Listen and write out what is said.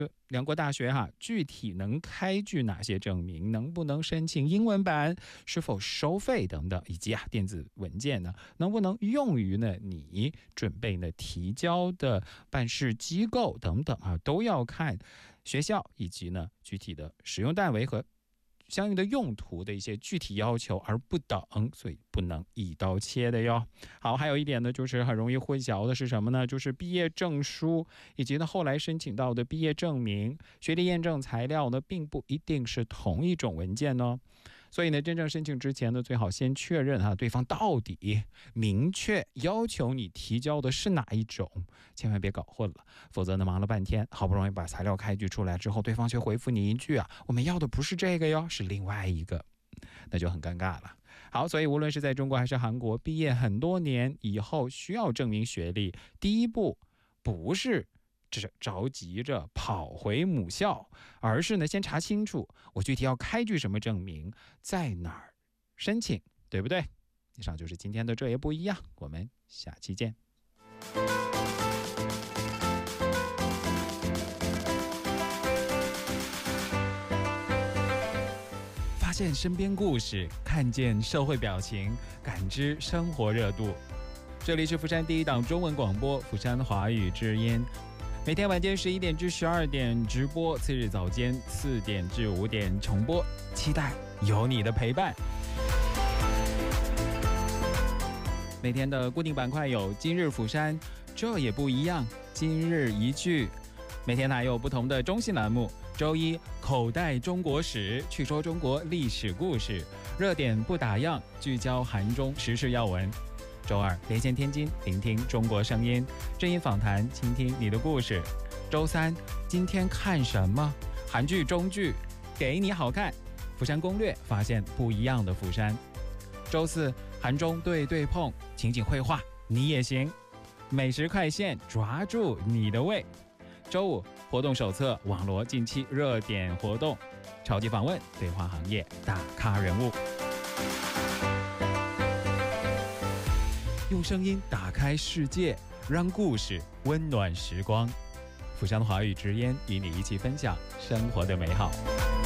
两国大学具体能开具哪些证明，能不能申请英文版，是否收费等等，以及电子文件呢能不能用于你准备提交的办事机构等等都要看学校以及具体的使用单位和相应的用途的一些具体要求而不等，所以不能一刀切的哟。好，还有一点呢，就是很容易混淆的是什么呢？就是毕业证书以及后来申请到的毕业证明、学历验证材料呢，并不一定是同一种文件呢。所以呢，真正申请之前呢，最好先确认对方到底明确要求你提交的是哪一种，千万别搞混了，否则呢忙了半天，好不容易把材料开具出来之后，对方却回复你一句我们要的不是这个哟，是另外一个，那就很尴尬了。好，所以无论是在中国还是韩国，毕业很多年以后需要证明学历，第一步不是着急着跑回母校，而是先查清楚我具体要开具什么证明，在哪儿申请，对不对？以上就是今天的这也不一样，我们下期见。发现身边故事，看见社会表情，感知生活热度。这里是釜山第一档中文广播釜山华语之音，每天晚间11点至12点直播，次日早间4点至5点重播，期待有你的陪伴。每天的固定板块有今日釜山，这也不一样，今日一句。每天还有不同的中心栏目，周一口袋中国史，去说中国历史故事，热点不打烊，聚焦韩中时事要闻。周二连线天津，聆听中国声音，正音访谈，倾听你的故事。周三今天看什么？韩剧中剧给你好看，釜山攻略，发现不一样的釜山。周四韩中对对碰，情景绘画你也行，美食快线，抓住你的胃。周五活动手册，网罗近期热点活动，超级访问，对话行业大咖人物，用声音打开世界，让故事温暖时光。釜山华语之音与你一起分享生活的美好。